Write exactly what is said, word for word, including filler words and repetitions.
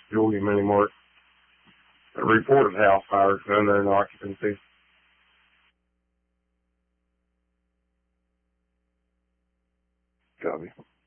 Julia Mini Mart. A reported house fire is under occupancy. Copy.